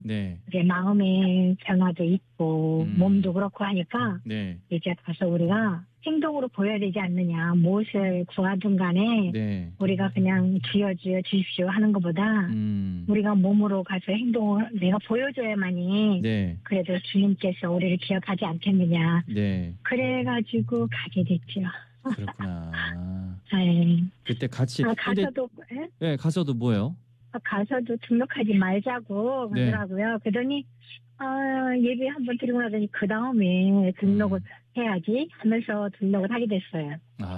네. 이제 마음의 변화도 있고 몸도 그렇고 하니까 네. 이제 가서 우리가 행동으로 보여야 되지 않느냐. 무엇을 구하든 간에 네. 우리가 그냥 주십시오 하는 것보다 우리가 몸으로 가서 행동을 내가 보여줘야만이 네. 그래도 주님께서 우리를 기억하지 않겠느냐. 네. 그래가지고 가게 됐죠. 그렇구나. 네. 그때 같이 가서도 네, 가서도 뭐요? 가서도 등록하지 말자고 그러더라고요. 그러더니 예배 한번 드리고 나더니 그 다음에 등록을 해야지 하면서 등록을 하게 됐어요.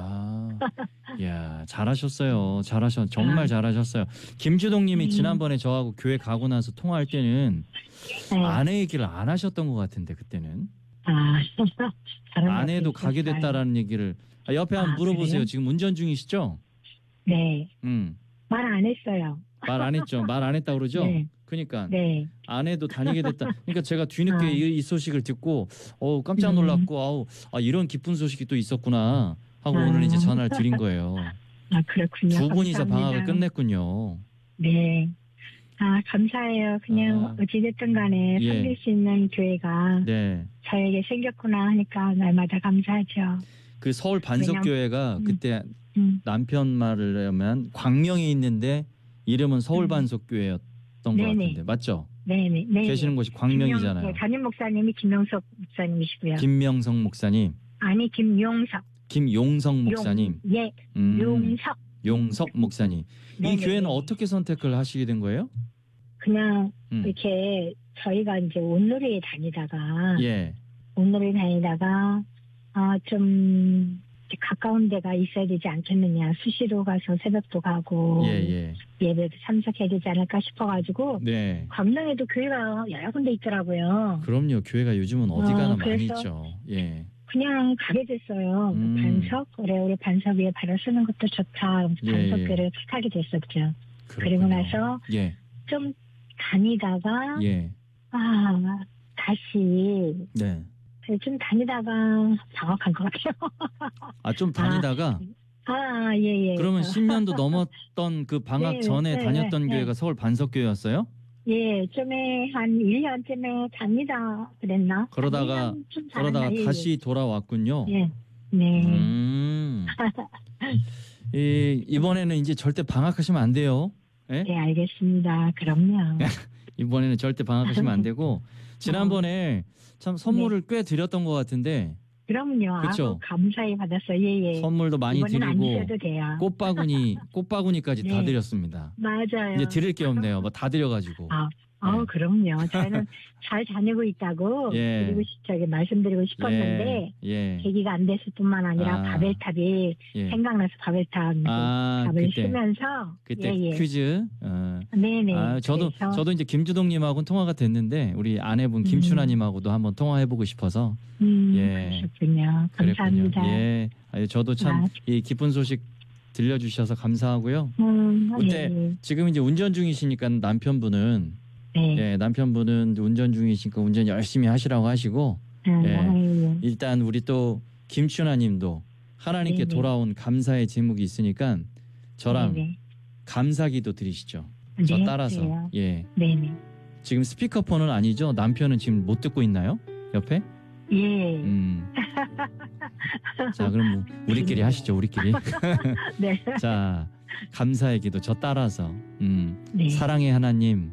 야, 잘하셨어요. 정말 잘하셨어요. 김주동님이 지난번에 저하고 교회 가고 나서 통화할 때는 아내 얘기를 안 하셨던 것 같은데 그때는. 아내도 가게 됐다라는 얘기를 옆에 한번 물어보세요. 그래요? 지금 운전 중이시죠? 네. 말 안 했어요. 말 안 했죠. 말 안 했다 그러죠? 네. 그러니까 네. 아내도 다니게 됐다. 그러니까 제가 뒤늦게 이 소식을 듣고 깜짝 놀랐고 이런 기쁜 소식이 또 있었구나 하고 오늘 이제 전화를 드린 거예요. 그렇군요. 두 분이서 감사합니다. 방학을 끝냈군요. 네. 감사해요. 그냥 어찌됐든 간에 섬길 수 있는 교회가 네. 저에게 생겼구나 하니까 날마다 감사하죠. 그 서울 반석교회가 그때 남편 말을 하면 광명에 있는데 이름은 서울 반석교회였던 것 같은데 맞죠? 네네. 계시는 곳이 광명이잖아요. 담임 목사님이 김명석 목사님이시고요. 김명석 목사님. 아니 김용석. 김용석 목사님. 용석 목사님. 네네. 이 교회는 어떻게 선택을 하시게 된 거예요? 그냥 이렇게 저희가 이제 온누리에 다니다가 좀 가까운 데가 있어야 되지 않겠느냐. 수시로 가서 새벽도 가고 예배도 참석해야 되지 않을까 싶어가지고 광명에도 교회가 여러 군데 있더라고요. 그럼요. 교회가 요즘은 어디 가나 많이 있죠. 그냥 가게 됐어요. 반석? 그래 우리 반석 위에 발을 쓰는 것도 좋다. 반석교를 택하게 됐었죠. 그리고 나서 좀 다니다가 다시 좀 다니다가 방학한 것 같아요. 좀 다니다가? 예. 그러면 10년도 넘었던 그 방학 전에 다녔던 교회가 서울 반석교회였어요? 예, 좀에 한 1년쯤에 다니다 그랬나? 그러다가 다시 돌아왔군요. 네. 이번에는 이제 절대 방학하시면 안 돼요. 네, 알겠습니다. 그럼요. 이번에는 절대 방학하시면 안 되고 지난번에 참 선물을 꽤 드렸던 것 같은데. 그럼요. 그렇죠. 감사히 받았어요. 선물도 많이 드리고 안 주셔도 돼요. 꽃바구니까지 다 드렸습니다. 맞아요. 이제 드릴 게 없네요. 다 드려가지고. 그럼요. 저는 잘 다니고 있다고 말씀드리고 싶었는데 계기가 안 됐을 뿐만 아니라 바벨탑이 생각나서 바벨탑을 쓰면서 그때 퀴즈. 네네. 저도 이제 김주동님하고는 통화가 됐는데 우리 아내분 김춘하님하고도 한번 통화해보고 싶어서. 그러셨군요. 감사합니다. 저도 참 이 기쁜 소식 들려주셔서 감사하고요. 그때 지금 이제 운전 중이시니까 남편분은 남편분은 운전 중이시니까 운전 열심히 하시라고 하시고 일단 우리 또 김춘하님도 하나님께 돌아온 감사의 제목이 있으니까 저랑 감사기도 드리시죠. 저 따라서. 지금 스피커폰은 아니죠? 남편은 지금 못 듣고 있나요? 옆에? 자, 그럼 우리끼리 하시죠. 우리끼리. 자, 감사의 기도 저 따라서 사랑의 하나님,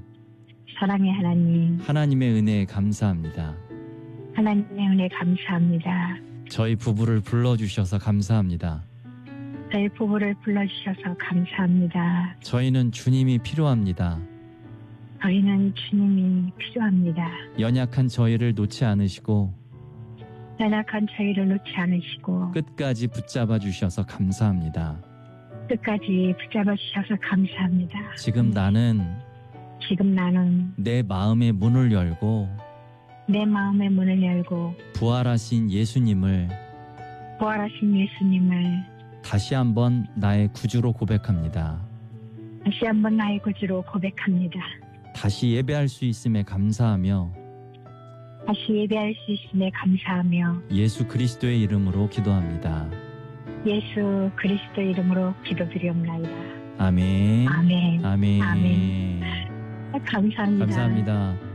하나님의 은혜에 감사합니다. 하나님의 은혜 감사합니다. 저희 부부를 불러주셔서 감사합니다. 저희 부부를 불러주셔서 감사합니다. 저희는 주님이 필요합니다. 저희는 주님이 필요합니다. 연약한 저희를 놓지 않으시고 끝까지 붙잡아 주셔서 감사합니다. 지금 나는 내 마음의 문을 열고 부활하신 예수님을 다시 한번 나의 구주로 고백합니다. 다시 예배할 수 있음에 감사하며 예수 그리스도의 이름으로 기도합니다. 기도드리옵나이다. 아멘. 아멘. 아멘. 감사합니다. 감사합니다.